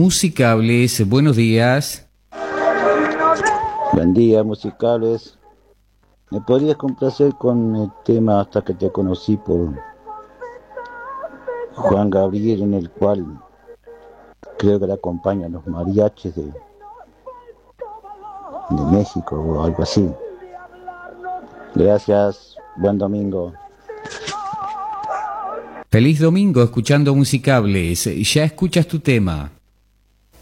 Musicables, buenos días. Buen día, Musicables. ¿Me podrías complacer con el tema Hasta que te conocí por Juan Gabriel, en el cual creo que le acompañan los mariachis de México o algo así? Gracias, buen domingo. Feliz domingo escuchando Musicables. Ya escuchas tu tema.